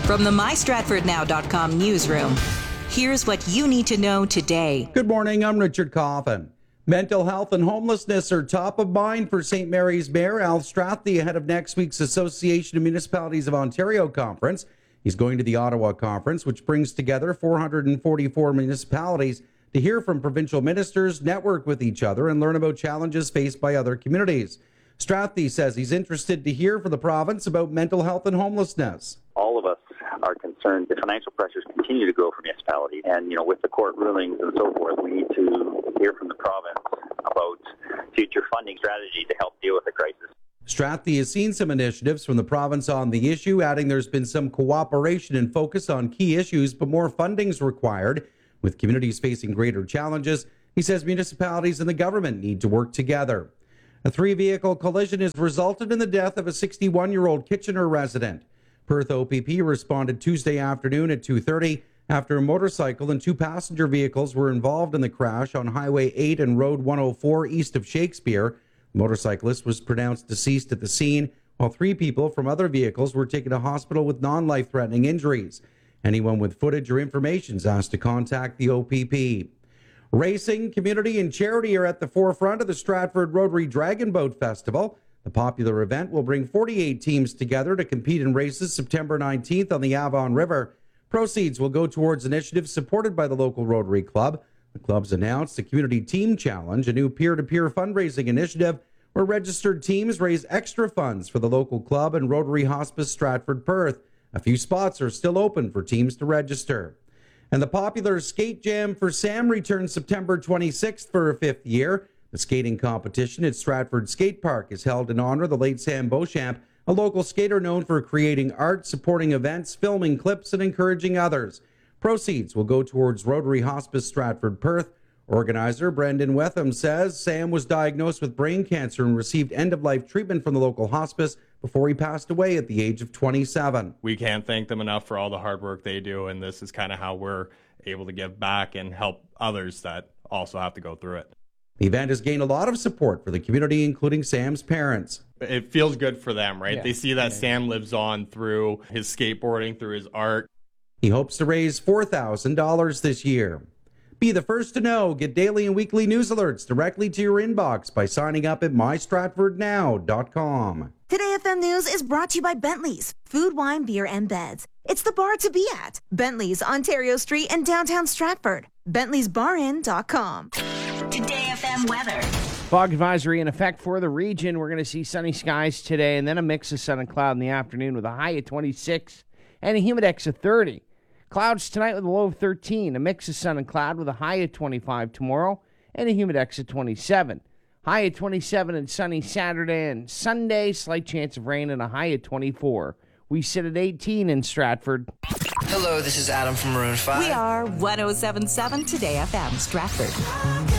From the MyStratfordNow.com newsroom, here's what you need to know today. Good morning, I'm Richard Coffin. Mental health and homelessness are top of mind for St. Mary's Mayor Al Strathdee ahead of next week's Association of Municipalities of Ontario conference. He's going to the Ottawa conference, which brings together 444 municipalities to hear from provincial ministers, network with each other, and learn about challenges faced by other communities. Strathdee says he's interested to hear from the province about mental health and homelessness. All of us are concerned. The financial pressures continue to grow for municipalities, and with the court rulings and so forth, we need to hear from the province about future funding strategy to help deal with the crisis. Strathdee has seen some initiatives from the province on the issue, adding there's been some cooperation and focus on key issues, but more funding is required. With communities facing greater challenges, he says municipalities and the government need to work together. A 3-vehicle collision has resulted in the death of a 61-year-old Kitchener resident. Perth OPP responded Tuesday afternoon at 2:30 after a motorcycle and 2 passenger vehicles were involved in the crash on Highway 8 and Road 104 east of Shakespeare. The motorcyclist was pronounced deceased at the scene, while 3 people from other vehicles were taken to hospital with non-life-threatening injuries. Anyone with footage or information is asked to contact the OPP. Racing, community, and charity are at the forefront of the Stratford Rotary Dragon Boat Festival. The popular event will bring 48 teams together to compete in races September 19th on the Avon River. Proceeds will go towards initiatives supported by the local Rotary Club. The club's announced the Community Team Challenge, a new peer-to-peer fundraising initiative where registered teams raise extra funds for the local club and Rotary Hospice Stratford Perth. A few spots are still open for teams to register. And the popular Skate Jam for Sam returns September 26th for a 5th year. The skating competition at Stratford Skate Park is held in honor of the late Sam Beauchamp, a local skater known for creating art, supporting events, filming clips, and encouraging others. Proceeds will go towards Rotary Hospice Stratford Perth. Organizer Brendan Wetham says Sam was diagnosed with brain cancer and received end-of-life treatment from the local hospice before he passed away at the age of 27. We can't thank them enough for all the hard work they do, and this is kind of how we're able to give back and help others that also have to go through it. The event has gained a lot of support for the community, including Sam's parents. It feels good for them, right? Yeah. They see that Sam lives on through his skateboarding, through his art. He hopes to raise $4,000 this year. Be the first to know. Get daily and weekly news alerts directly to your inbox by signing up at mystratfordnow.com. Today FM News is brought to you by Bentley's, food, wine, beer, and beds. It's the bar to be at. Bentley's, Ontario Street in downtown Stratford. Bentley'sBarIn.com. Today FM weather. Fog advisory in effect for the region. We're going to see sunny skies today and then a mix of sun and cloud in the afternoon with a high of 26 and a humidex of 30. Clouds tonight with a low of 13, a mix of sun and cloud with a high of 25 tomorrow and a humidex of 27. High of 27 and sunny Saturday and Sunday, slight chance of rain and a high of 24. We sit at 18 in Stratford. Hello, this is Adam from Maroon 5. We are 107.7 Today FM Stratford.